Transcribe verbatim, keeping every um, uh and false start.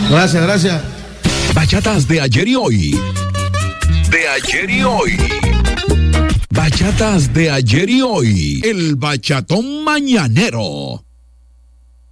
Gracias, gracias. Bachatas de ayer y hoy. De ayer y hoy. Bachatas de ayer y hoy. El bachatón mañanero.